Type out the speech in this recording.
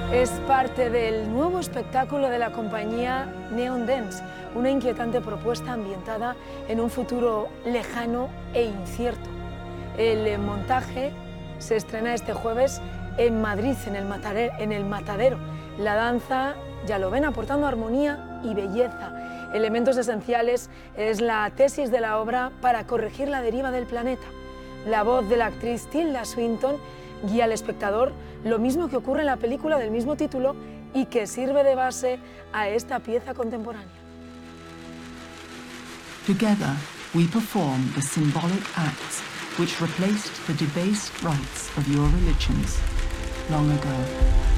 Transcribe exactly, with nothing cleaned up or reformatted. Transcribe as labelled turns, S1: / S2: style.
S1: Es parte del nuevo espectáculo de la compañía Neon Dance, una inquietante propuesta ambientada en un futuro lejano e incierto. El montaje se estrena este jueves en Madrid, en el, Matadero, en el Matadero. La danza, ya lo ven, aportando armonía y belleza. Elementos esenciales es la tesis de la obra para corregir la deriva del planeta. La voz de la actriz Tilda Swinton guía al espectador, lo mismo que ocurre en la película del mismo título y que sirve de base a esta pieza contemporánea.
S2: Together, we perform the symbolic acts which replaced the debased rites of your religions long ago.